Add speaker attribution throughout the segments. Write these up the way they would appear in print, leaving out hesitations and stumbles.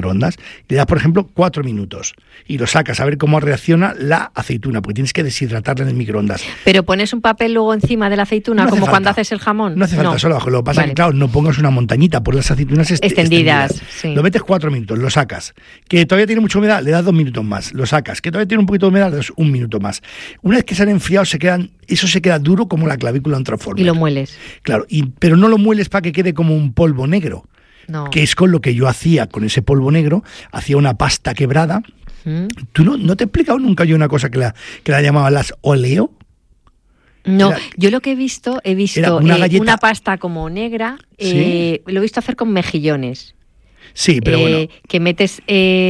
Speaker 1: microondas, le das, por ejemplo, 4 minutos y lo sacas a ver cómo reacciona la aceituna, porque tienes que deshidratarla en el microondas.
Speaker 2: ¿Pero pones un papel luego encima de la aceituna, como cuando haces el jamón?
Speaker 1: No hace falta, solo abajo. Lo que pasa es que, claro, no pongas una montañita, por las aceitunas extendidas.
Speaker 2: Sí.
Speaker 1: Lo metes 4 minutos, lo sacas. Que todavía tiene mucha humedad, le das 2 minutos más. Lo sacas. Que todavía tiene un poquito de humedad, le das 1 minuto más. Una vez que se han enfriado, eso se queda duro como la clavícula de un transformer.
Speaker 2: Y lo mueles.
Speaker 1: Claro, pero no lo mueles para que quede como un polvo negro.
Speaker 2: No.
Speaker 1: Que es con lo que yo hacía con ese polvo negro. Hacía una pasta quebrada. ¿Tú no te he explicado nunca yo una cosa que la llamaban las oleo?
Speaker 2: No, yo lo que he visto una pasta como negra,
Speaker 1: ¿Sí?
Speaker 2: lo he visto hacer con mejillones.
Speaker 1: Sí, pero bueno.
Speaker 2: Que metes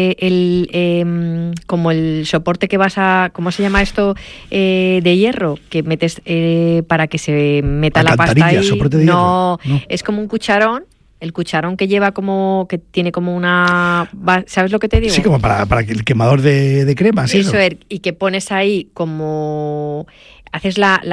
Speaker 2: como el soporte que vas a... ¿Cómo se llama esto? De hierro, que metes para que se meta la pasta ahí.
Speaker 1: ¿Soporte de hierro? No,
Speaker 2: es como un cucharón. El cucharón que lleva que tiene como una... ¿Sabes lo que te digo?
Speaker 1: Sí, como para el quemador de cremas.
Speaker 2: Eso es, y que pones ahí como... Haces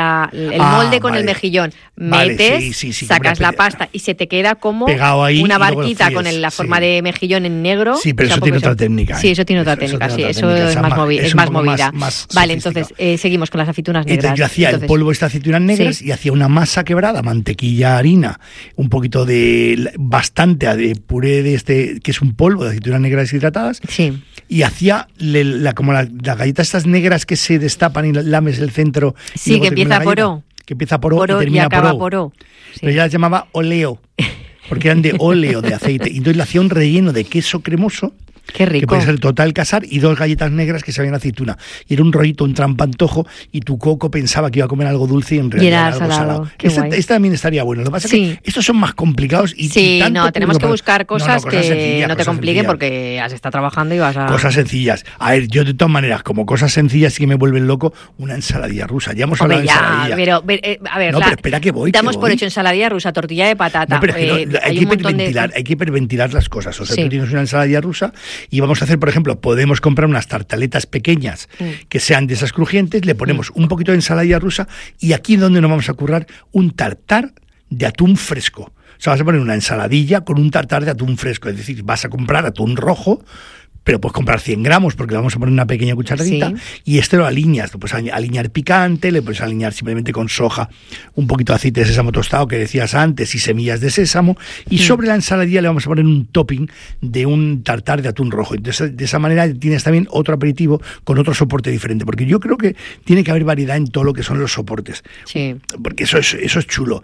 Speaker 2: el molde con el mejillón, metes,
Speaker 1: sí,
Speaker 2: sacas la pasta y se te queda como
Speaker 1: pegado ahí,
Speaker 2: una barquita con la forma de mejillón en negro.
Speaker 1: Sí, pero eso tiene otra técnica.
Speaker 2: Sí, eso tiene otra técnica, eso es más movida. Vale, entonces seguimos con las aceitunas negras.
Speaker 1: Entonces yo hacía el polvo de estas aceitunas negras y hacía una masa quebrada, mantequilla, harina, un poquito bastante de puré que es un polvo de aceitunas negras deshidratadas.
Speaker 2: Sí.
Speaker 1: Y hacía como las galletas estas negras que se destapan y lames el centro.
Speaker 2: Sí, que empieza por O.
Speaker 1: Que empieza por O y termina
Speaker 2: y acaba
Speaker 1: por O.
Speaker 2: Sí.
Speaker 1: Pero ella las llamaba oleo, porque eran de óleo, de aceite. Y entonces le hacía un relleno de queso cremoso.
Speaker 2: Qué rico.
Speaker 1: Que puede ser total casar y 2 galletas negras que sabían aceituna. Y era un rollito, un trampantojo, y tu coco pensaba que iba a comer algo dulce y en realidad era algo salado. Este también estaría bueno. Lo que pasa es que estos son más complicados y
Speaker 2: tenemos que buscar cosas que no te compliquen
Speaker 1: sencillas.
Speaker 2: Porque has estado trabajando y vas a...
Speaker 1: Cosas sencillas. A ver, yo de todas maneras, como cosas sencillas sí que me vuelven loco, una ensaladilla rusa. Ya hemos hablado de ensaladilla.
Speaker 2: Pero a ver,
Speaker 1: pero espera que voy.
Speaker 2: Damos por hecho ensaladilla rusa, tortilla de patata.
Speaker 1: No, pero es que hay que hiperventilar las cosas. O sea, tú tienes una ensaladilla rusa y vamos a hacer, por ejemplo, podemos comprar unas tartaletas pequeñas que sean de esas crujientes, le ponemos un poquito de ensaladilla rusa y aquí es donde nos vamos a currar un tartar de atún fresco. O sea, vas a poner una ensaladilla con un tartar de atún fresco, es decir, vas a comprar atún rojo, pero puedes comprar 100 gramos porque le vamos a poner una pequeña cucharadita y lo alineas. Lo puedes alinear picante, le puedes alinear simplemente con soja, un poquito de aceite de sésamo tostado que decías antes y semillas de sésamo y sobre la ensaladilla le vamos a poner un topping de un tartar de atún rojo. Entonces, de esa manera tienes también otro aperitivo con otro soporte diferente, porque yo creo que tiene que haber variedad en todo lo que son los soportes. Sí. Porque eso es chulo.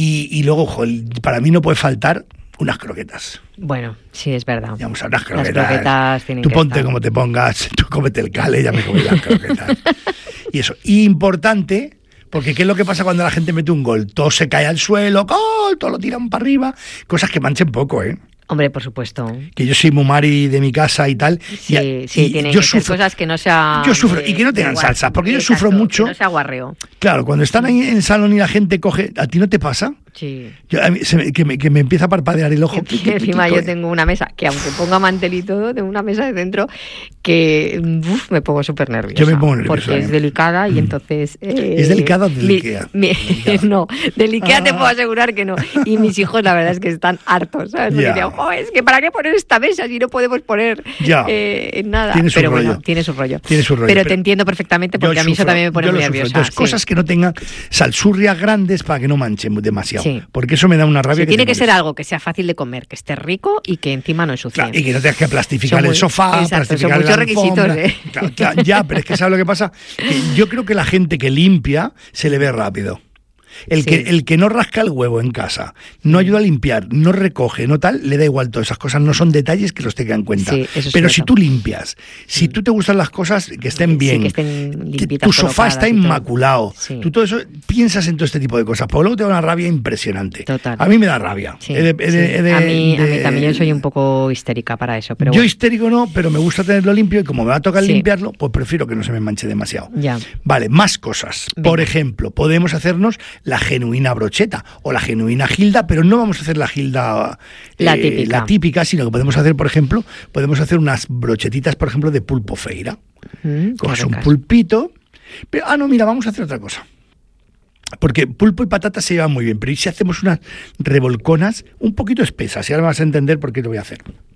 Speaker 1: Y luego, para mí no puede faltar unas croquetas.
Speaker 2: Bueno, sí, es verdad.
Speaker 1: Vamos a unas croquetas.
Speaker 2: Las croquetas tienen
Speaker 1: tú
Speaker 2: que
Speaker 1: ponte
Speaker 2: estar.
Speaker 1: como te pongas, tú cómete el cale, ya me comí las croquetas. Y eso. Y importante, porque ¿qué es lo que pasa cuando la gente mete un gol? Todo se cae al suelo, ¡gol! Todo lo tiran para arriba. Cosas que manchen poco, ¿eh?
Speaker 2: Hombre, por supuesto.
Speaker 1: Que yo soy mumari de mi casa y tal.
Speaker 2: Sí, tienen que ser cosas que no sean...
Speaker 1: Yo sufro, y que no tengan salsa, porque yo sufro mucho.
Speaker 2: Que no sea guarreo.
Speaker 1: Claro, cuando están ahí en el salón y la gente coge... ¿A ti no te pasa?
Speaker 2: Sí.
Speaker 1: Que me empieza a parpadear el ojo.
Speaker 2: Encima yo tengo una mesa que, aunque ponga mantel y todo, tengo una mesa de centro que me pongo súper nerviosa.
Speaker 1: Yo me pongo nerviosa.
Speaker 2: Porque es delicada y entonces...
Speaker 1: ¿Es delicada o del Ikea?
Speaker 2: No, del Ikea te puedo asegurar que no. Y mis hijos, la verdad es que están hartos, ¿sabes? Porque dicen, es que ¿para qué poner esta mesa si no podemos poner nada? Pero bueno, tiene su rollo. Pero te entiendo perfectamente porque a mí eso también me pone muy nerviosa.
Speaker 1: Entonces, cosas que no tengan salsurrias grandes para que no manchen demasiado. Sí. Porque eso me da una rabia.
Speaker 2: Tiene que ser algo que sea fácil de comer, que esté rico y que encima no ensucie.
Speaker 1: Claro, y que no tengas que plastificar el sofá, plastificar
Speaker 2: son muchos requisitos, ¿eh?
Speaker 1: Claro, ya, pero es que ¿sabes lo que pasa? Que yo creo que la gente que limpia se le ve rápido. El que no rasca el huevo en casa, no ayuda a limpiar, no recoge, no tal, le da igual todas esas cosas, no son detalles que los tenga en cuenta. Pero si tú limpias, si tú te gustan las cosas que estén bien,
Speaker 2: que estén limpitas,
Speaker 1: tu sofá está inmaculado, tú todo eso, piensas en todo este tipo de cosas, porque luego te da una rabia impresionante.
Speaker 2: Total.
Speaker 1: A mí me da rabia.
Speaker 2: A mí también, yo soy un poco histérica para eso. Pero
Speaker 1: yo histérico no, pero me gusta tenerlo limpio y como me va a tocar limpiarlo, pues prefiero que no se me manche demasiado.
Speaker 2: Ya.
Speaker 1: Vale, más cosas. Venga. Por ejemplo, podemos hacernos la genuina brocheta o la genuina gilda, pero no vamos a hacer la gilda la típica, sino que podemos hacer, por ejemplo, unas brochetitas, por ejemplo, de pulpo feira. Coges un pulpito, pero, no, mira, vamos a hacer otra cosa. Porque pulpo y patata se llevan muy bien, pero ¿y si hacemos unas revolconas un poquito espesas? Y ahora vas a entender por qué lo voy a hacer.